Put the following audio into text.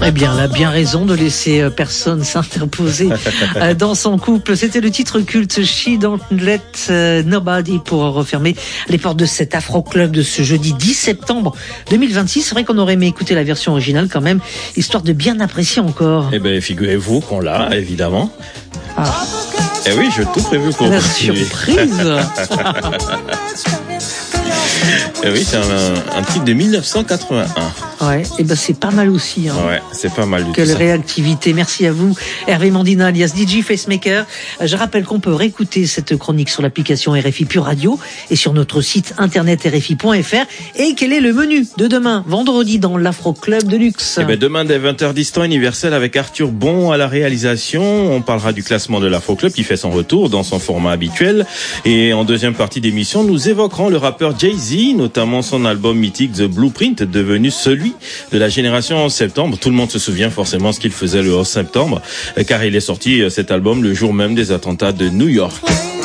Eh bien, elle a bien raison de laisser personne s'interposer dans son couple. C'était le titre culte She Don't Let Nobody pour refermer les portes de cet Afro Club de ce jeudi 10 septembre 2026. C'est vrai qu'on aurait aimé écouter la version originale quand même, histoire de bien apprécier encore. Eh bien, figurez-vous qu'on l'a, évidemment. Ah. Eh oui, j'ai tout prévu pour la continuer. Surprise. Eh oui, c'est un titre de 1981. Ouais, et ben c'est pas mal aussi. Hein. Ouais, c'est pas mal du tout. Quelle réactivité. Merci à vous, Hervé Mandina, alias DJ Facemaker. Je rappelle qu'on peut réécouter cette chronique sur l'application RFI Pure Radio et sur notre site internet rfi.fr. Et quel est le menu de demain, vendredi, dans l'Afro Club de Luxe? Eh ben, demain, dès 20h10 temps universel, avec Arthur Bon à la réalisation. On parlera du classement de l'Afro Club qui fait son retour dans son format habituel. Et en deuxième partie d'émission, nous évoquerons le rappeur Jay-Z, notamment son album mythique The Blueprint, devenu celui de la génération 11 septembre. Tout le monde se souvient forcément ce qu'il faisait le 11 septembre, car il est sorti cet album le jour même des attentats de New York.